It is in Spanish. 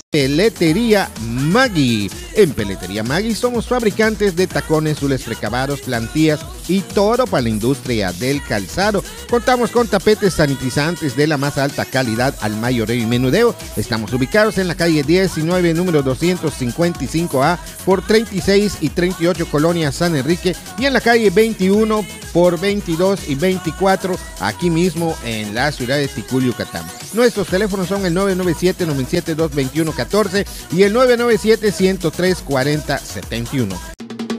Peletería Maggi. En Peletería Maggi somos fabricantes de tacones, zules precabados, plantillas y todo para la industria del calzado. Contamos con tapetes sanitizantes de la más alta calidad al mayoreo y menudeo. Estamos ubicados en la calle 19, número 255A por 36 y 38 Colonia San Enrique, y en la calle 21 por 22 y 24 aquí mismo en la ciudad de Ticul, Yucatán. Nuestros teléfonos son el 997-972-2114 y el 997-103-4071.